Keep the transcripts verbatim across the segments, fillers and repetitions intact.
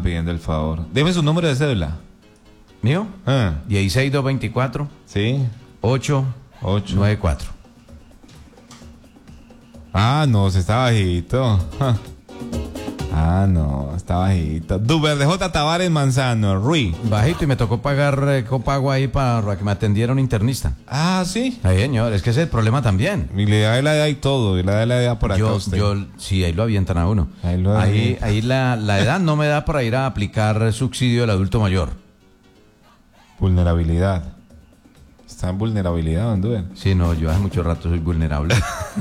pidiendo el favor. Deme su número de cédula. ¿Mío? Ah. dieciséis dos veinticuatro. Sí. ocho noventa y cuatro. Ah, no, se está bajito. Ah, no, está bajito. Duber de J. Tavares Manzano, Rui. Bajito, y me tocó pagar eh, copago ahí para que me atendiera un internista. Ah, sí. Ay, señor, es que ese es el problema también. Y le da la edad y todo, y le da la edad por acá Yo, a usted. yo, sí, ahí lo avientan a uno. Ahí lo Ahí, avientan. ahí la, la edad no me da para ir a aplicar subsidio del adulto mayor. Vulnerabilidad. Está en vulnerabilidad, don Duber. Sí, no, yo hace mucho rato soy vulnerable.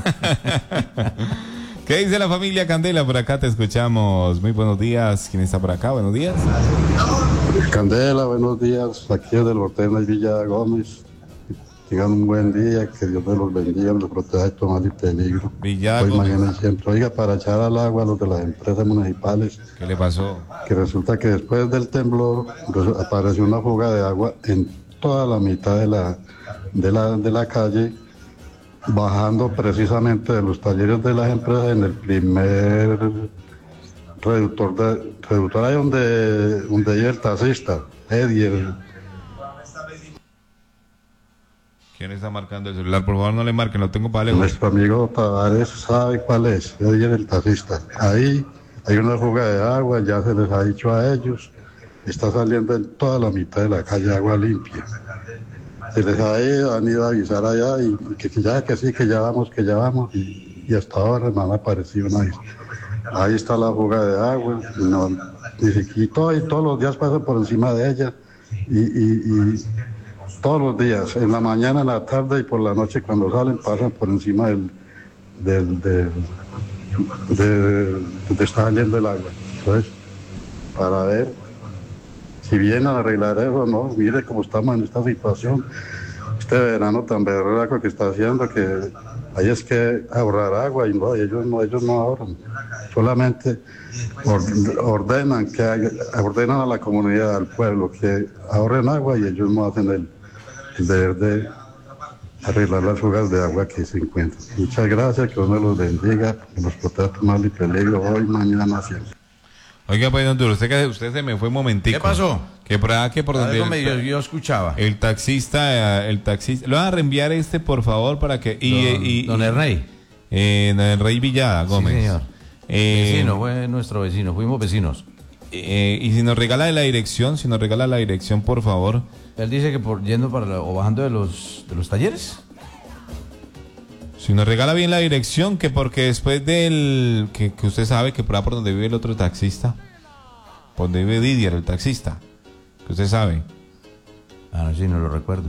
¿Qué dice la familia Candela? Por acá te escuchamos. Muy buenos días. ¿Quién está por acá? Buenos días. Candela, buenos días. Aquí es del Hotel de Villa Gómez. Tengan un buen día, que Dios me los bendiga, los proteja de todo mal y peligro. Villa Hoy, Gómez. mañana y siempre. Oiga, para echar al agua a los de las empresas municipales, ¿Qué le pasó? que resulta que después del temblor pues, apareció una fuga de agua en toda la mitad de la, de la, de la calle, bajando precisamente de los talleres de las empresas en el primer reductor, de, reductor ahí donde, donde llega el taxista, Eddie. El, ¿Quién está marcando el celular? Por favor, no le marquen, lo tengo para lejos. nuestro amigo Tavares sabe cuál es, Eddie el taxista. Ahí hay una fuga de agua, ya se les ha dicho a ellos, está saliendo en toda la mitad de la calle agua limpia. Se les ha ido, han ido a avisar allá y que, que ya, que sí, que ya vamos, que ya vamos, y, y hasta ahora no han aparecido nadie. Ahí está la fuga de agua, no, y, y, todo, y todos los días pasan por encima de ella, y, y, y todos los días, en la mañana, en la tarde y por la noche cuando salen, pasan por encima del, del, del de donde está saliendo el agua. Entonces, para ver si vienen a arreglar eso o no, mire cómo estamos en esta situación, este verano tan berraco que está haciendo, que hay es que ahorrar agua y no, ellos no, ellos no ahorran, solamente or- ordenan que haga- ordenan a la comunidad, al pueblo, que ahorren agua y ellos no hacen el, el deber de arreglar las fugas de agua que se encuentran. Muchas gracias, que Dios me los bendiga, que los proteja de mal y peligro hoy, mañana, siempre. Oiga, pues, don Duro, usted, que- usted se me fue un momentico. ¿Qué pasó? Que por acá, que por donde Algo el, medio yo escuchaba. el taxista, eh, el taxista, lo van a reenviar este, por favor, para que... Y, Don, eh, y, don el Rey. Eh, don el Rey Villada Gómez. Sí, señor. Eh, Vecino, fue nuestro vecino, fuimos vecinos. eh, y si nos regala la dirección, si nos regala la dirección, por favor. Él dice que por yendo para la- o bajando de los de los talleres. Si nos regala bien la dirección, que porque después del... Que, que usted sabe que por ahí por donde vive el otro taxista, por donde vive Didier, el taxista, que usted sabe. Ah, no, sí, no lo recuerdo.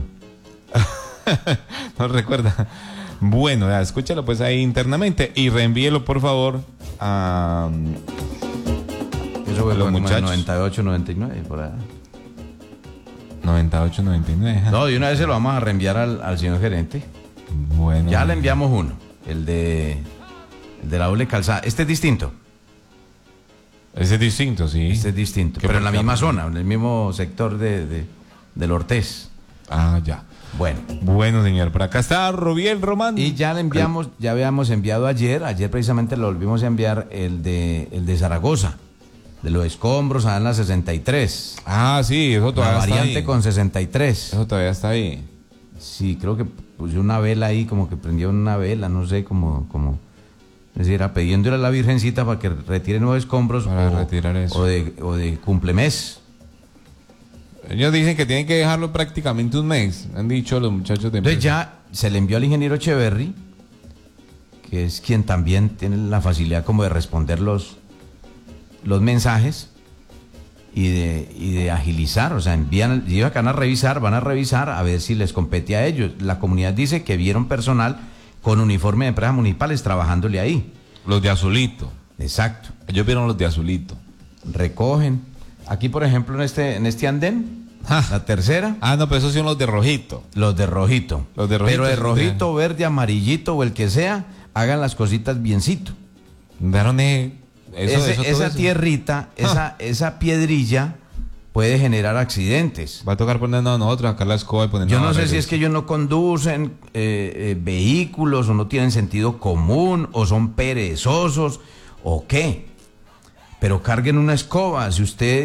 No recuerda. Bueno, ya, escúchalo pues ahí internamente y reenvíelo por favor a... Eso fue Los como en muchachos. noventa y ocho, noventa y nueve, por ahí. noventa y ocho, noventa y nueve. No, de una vez se lo vamos a reenviar al, al señor gerente. Bueno. Ya le enviamos uno, el de, el de la doble calzada. Este es distinto, Ese es distinto, sí. este es distinto, ¿Qué pero en la por qué? misma zona, en el mismo sector de, de, del Ortiz. Ah, ya. Bueno, Bueno, señor, por acá está Rubiel Román. y ya le enviamos, ya habíamos enviado ayer, ayer precisamente lo volvimos a enviar el de, el de Zaragoza, de los escombros, allá en la sesenta y tres. Ah, sí, eso La todavía está variante ahí. con sesenta y tres. Eso todavía está ahí. Sí, creo que puse una vela ahí, como que prendió una vela, no sé, como, como, es decir, era pidiéndole a la Virgencita para que retire nuevos escombros Para o, retirar eso. o de, o de cumplemes. Ellos dicen que tienen que dejarlo prácticamente un mes. Han dicho los muchachos de Entonces empresa. ya se le envió al ingeniero Echeverry, que es quien también tiene la facilidad como de responder los, los mensajes y de, y de agilizar, o sea, envían, llevan acá a revisar, van a revisar a ver si les compete a ellos. La comunidad dice que vieron personal con uniforme de empresas municipales trabajándole ahí. Los de azulito. Exacto. Ellos vieron los de azulito. Recogen. Aquí, por ejemplo, en este, en este andén, Ja. la tercera, Ah, no, pero esos son los de rojito. los de rojito. Los de rojito, Pero de sí, rojito, verde, amarillito o el que sea, hagan las cositas biencito. Daron eh, eso, Ese- eso, todo esa eso. tierrita, esa, esa piedrilla puede generar accidentes. Va a tocar ponernos a nosotros acá la escoba y ponernos Yo no a sé barrer si es eso. que ellos no conducen eh, eh, vehículos o no tienen sentido común o son perezosos o qué. Pero carguen una escoba. Si usted